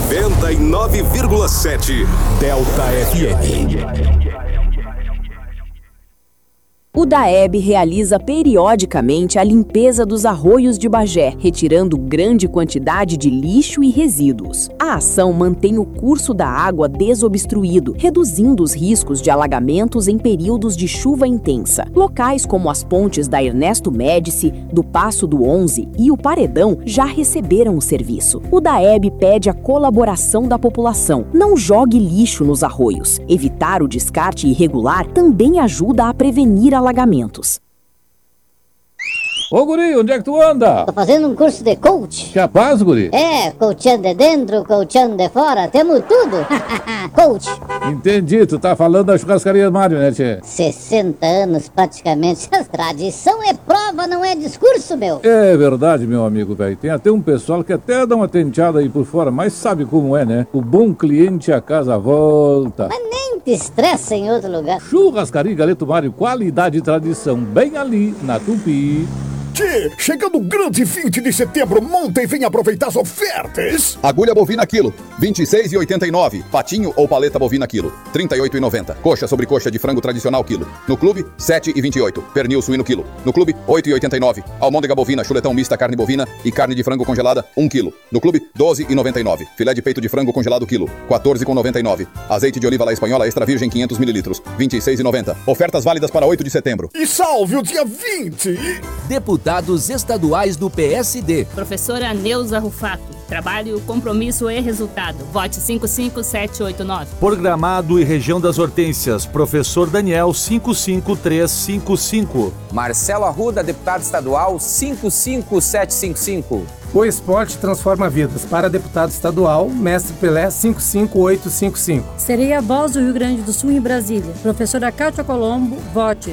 99,7 Delta FM. O DAEB realiza periodicamente a limpeza dos arroios de Bagé, retirando grande quantidade de lixo e resíduos. A ação mantém o curso da água desobstruído, reduzindo os riscos de alagamentos em períodos de chuva intensa. Locais como as pontes da Ernesto Médici, do Passo do 11 e o Paredão já receberam o serviço. O DAEB pede a colaboração da população. Não jogue lixo nos arroios. Evitar o descarte irregular também ajuda a prevenir alagamentos. Ô, guri, onde é que tu anda? Tô fazendo um curso de coach. Capaz, guri? É, coachando de dentro, coachando de fora, temos tudo. Coach. Entendi, tu tá falando da churrascaria Mário, né, tchê? 60 anos praticamente. Tradição é prova, não é discurso, meu. É verdade, meu amigo, velho. Tem até um pessoal que até dá uma tenteada aí por fora, mas sabe como é, né? O bom cliente a casa volta. Mas nem te estressa em outro lugar. Churrascaria Galeto Mário, qualidade e tradição, bem ali na Tupi. Tchê, chegando o grande 20 de setembro, monta e vem aproveitar as ofertas. Agulha bovina quilo, R$ 26,89. Patinho ou paleta bovina quilo, R$ 38,90. Coxa sobre coxa de frango tradicional quilo. No clube, R$ 7,28. Pernil suíno quilo. No clube, R$ 8,89. Almôndega bovina, chuletão mista, carne bovina e carne de frango congelada, 1 quilo. No clube, R$ 12,99. Filé de peito de frango congelado quilo, R$ 14,99. Azeite de oliva La Espanhola extra virgem 500 ml, R$ 26,90. Ofertas válidas para 8 de setembro. E salve o dia 20! Deputados estaduais do PSD. Professora Neuza Rufato. Trabalho, compromisso e resultado. Vote 55789. Por Gramado e região das Hortênsias. Professor Daniel 55355. Marcelo Arruda, deputado estadual 55755. O esporte transforma vidas. Para deputado estadual, Mestre Pelé 55855. Serei a voz do Rio Grande do Sul em Brasília. Professora Cátia Colombo, vote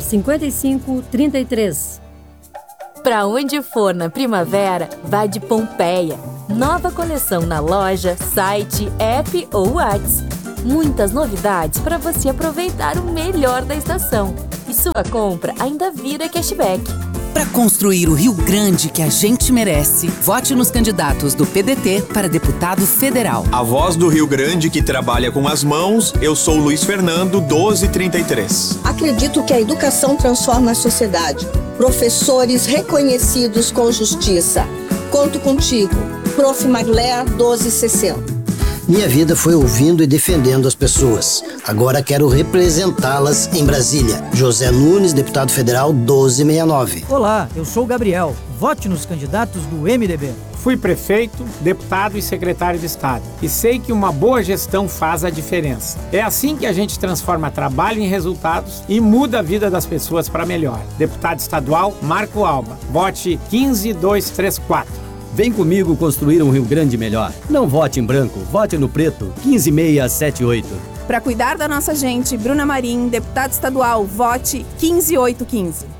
5533. Pra onde for na primavera, vá de Pompeia. Nova coleção na loja, site, app ou WhatsApp. Muitas novidades para você aproveitar o melhor da estação. E sua compra ainda vira cashback. Para construir o Rio Grande que a gente merece, vote nos candidatos do PDT para deputado federal. A voz do Rio Grande que trabalha com as mãos, eu sou Luiz Fernando, 1233. Acredito que a educação transforma a sociedade. Professores reconhecidos com justiça. Conto contigo. Prof. Magler, 1260. Minha vida foi ouvindo e defendendo as pessoas. Agora quero representá-las em Brasília. José Nunes, deputado federal, 1269. Olá, eu sou o Gabriel. Vote nos candidatos do MDB. Fui prefeito, deputado e secretário de Estado. E sei que uma boa gestão faz a diferença. É assim que a gente transforma trabalho em resultados e muda a vida das pessoas para melhor. Deputado estadual, Marco Alba. Vote 15234. Vem comigo construir um Rio Grande melhor. Não vote em branco, vote no preto, 15678. Para cuidar da nossa gente, Bruna Marim, deputada estadual, vote 15815.